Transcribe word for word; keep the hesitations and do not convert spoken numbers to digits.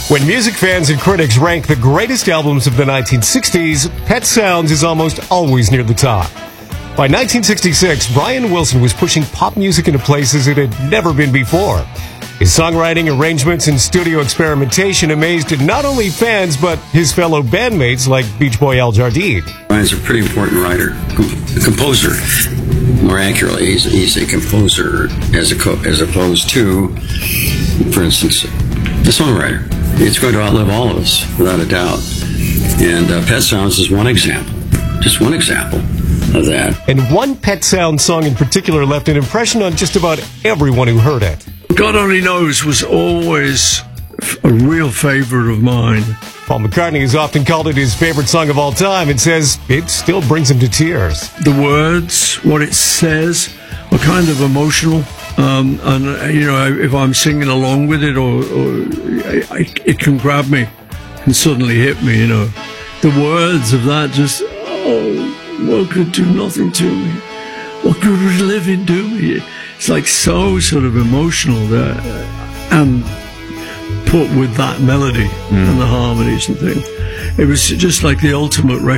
When music fans and critics rank the greatest albums of the nineteen sixties, Pet Sounds is almost always near the top. By nineteen sixty-six, Brian Wilson was pushing pop music into places it had never been before. His songwriting, arrangements, and studio experimentation amazed not only fans, but his fellow bandmates like Beach Boy Al Jardine. Brian's a pretty important writer, a composer. More accurately, he's, he's a composer as, a co- as opposed to, for instance, a songwriter. It's going to outlive all of us, without a doubt. And uh, Pet Sounds is one example, just one example of that. And one Pet Sounds song in particular left an impression on just about everyone who heard it. God Only Knows was always a real favorite of mine. Paul McCartney has often called it his favorite song of all time and says it still brings him to tears. The words, what it says, are kind of emotional. Um, and, uh, you know, if I'm singing along with it, or, or I, I, it can grab me, can suddenly hit me, you know. The words of that just, oh, what could do nothing to me? What good would living do me? It's like so sort of emotional there, and put with that melody mm. and the harmonies and things. It was just like the ultimate record.